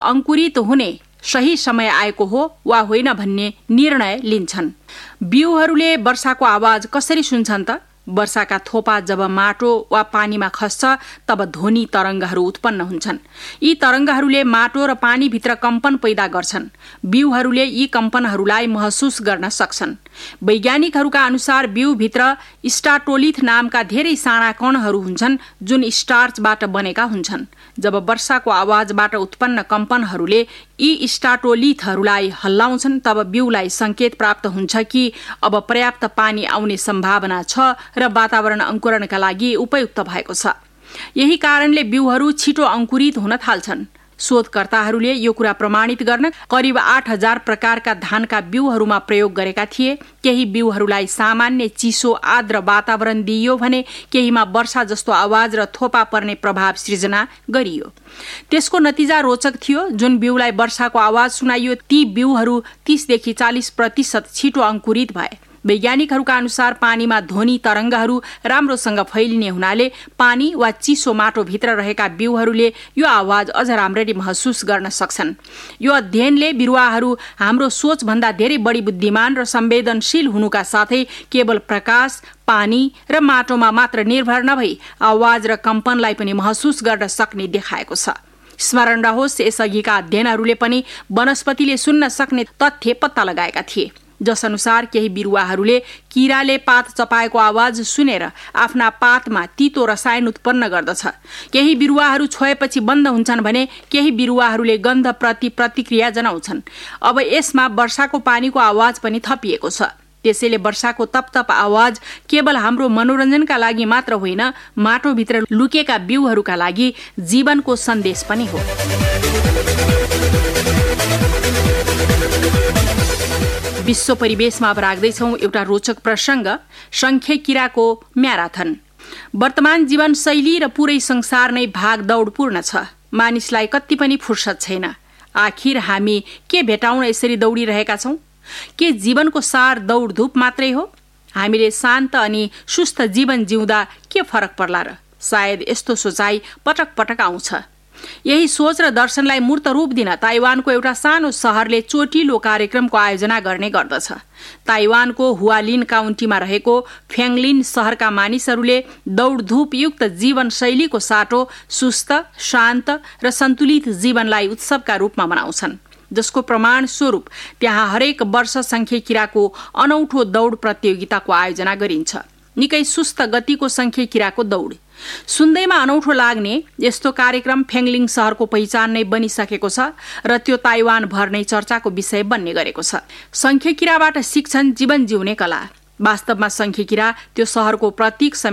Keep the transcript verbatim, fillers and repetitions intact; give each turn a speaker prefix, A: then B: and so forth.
A: अंकुरित हुने सही समय आएको हो वा होइन भन्ने निर्णय लिन्छन्। बिउहरूले वर्षाको आवाज कसरी सुन्छन् त? वर्षाका थोपा जब माटो वा पानीमा खस्छ तब ध्वनि तरंगहरू उत्पन्न हुन्छन्। यी तरंगहरूले माटो र पानीभित्र कम्पन पैदा गर्छन्। बिउहरूले यी कम्पनहरूलाई महसुस गर्न सक्छन्। वैज्ञानिकहरूका अनुसार बिउभित्र स्टार्टोलिथ नामका धेरै साना कणहरू हुन्छन् जुन स्टार्चबाट बनेका हुन्छन्। जब वर्षाको आवाजबाट उत्पन्न कम्पनहरूले यी स्टार्टोलिथहरूलाई हल्लाउँछन् तब बिउलाई संकेत प्राप्त हुन्छ कि अब पर्याप्त पानी आउने सम्भावना छ र वातावरण अंकुरणका लागि उपयुक्त भएको छ। यही कारणले बिउहरू छिटो अंकुरित हुन थाल्छन्। शोधकर्ताहरूले यो कुरा प्रमाणित गर्न करिब आठ हजार प्रकारका धानका बिउहरूमा प्रयोग गरेका थिए। केही बिउहरूलाई सामान्य चिसो आर्द्र वातावरण दिइयो भने केहीमा वर्षा जस्तो आवाज र थोपा पर्ने प्रभाव सृजना गरियो। त्यसको नतिजा रोचक थियो। जुन बिउलाई वर्षाको आवाज सुनाइयो ती बिउहरू तीस देखि चालीस प्रतिशत छिटो अंकुरित भए। वैज्ञानिकहरूका अनुसार पानीमा ध्वनि तरंगहरू राम्रोसँग फैलिने हुनाले पानी वा चिसो माटोभित्र रहेका बिउहरूले यो आवाज अझ राम्ररी महसुस गर्न सक्छन्। यो अध्ययनले बिरुवाहरू हाम्रो सोचभन्दा धेरै बढी बुद्धिमान र संवेदनशील हुनुका साथै केवल प्रकाश, पानी र माटोमा मात्र निर्भर नभई आवाज र कम्पनलाई पनि महसुस गर्न सक्ने देखाएको छ। स्मरण रहोस्, यसअघिका अध्ययनहरूले पनि वनस्पतिले सुन्न सक्ने तथ्य पत्ता लगाएका थिए, जस अनुसार केही बिरुवाहरूले किराले पात चपाएको आवाज सुनेर आफ्ना पातमा तीतो रसायन उत्पन्न गर्दछ। केही बिरुवाहरू छोएपछि बन्द हुन्छन् भने केही बिरुवाहरूले गन्ध प्रति प्रतिक्रिया जनाउँछन्। अब यसमा वर्षाको पानीको आवाज पनि थपिएको छ। त्यसैले वर्षाको तपतप आवाज केवल हाम्रो मनोरञ्जनका लागि मात्र होइन, माटोभित्र लुकेका बिउहरूका लागि जीवनको सन्देश पनि हो। विश्व परिवेशमा अब राख्दैछौं एउटा रोचक प्रसंग, संख्या किराको म्याराथन। वर्तमान जीवनशैली र पूरै संसार नै भागदौडपूर्ण छ। मानिसलाई कति पनि फुर्सद छैन। आखिर हामी के भेटाउन यसरी दौडिरहेका छौं? के जीवनको सार दौडधुप मात्रै हो? हामीले शान्त अनि सुस्त जीवन जिउँदा के फरक पर्ला र? सायद यस्तो सोचाइ पटक पटक आउँछ। यही सोच र दर्शनलाई मूर्त रूप दिन ताइवानको एउटा सानो शहरले चोटिलो कार्यक्रमको आयोजना गर्ने गर्दछ। ताइवानको हुआलिन काउन्टीमा रहेको फ्याङलिन शहरका मानिसहरूले दौडधुप युक्त जीवनशैलीको साटो सुस्त, शान्त र सन्तुलित जीवनलाई उत्सवका रूपमा मनाउँछन्, जसको प्रमाण स्वरूप त्यहाँ हरेक वर्ष संख्या किराको अनौठो दौड प्रतियोगिताको आयोजना गरिन्छ। निकै सुस्त गतिको संख्या किराको दौड। सुन्दैमा अनौठो लाग्ने यस्तो कार्यक्रम फ्याङलिङ शहरको पहिचान नै बनिसकेको छ र त्यो ताइवान भर नै चर्चाको विषय बन्ने गरेको छ। संख्या किराबाट सिक्छन् जीवन जिउने कला। वास्तवमा संख्या किरा त्यो शहरको प्रतीक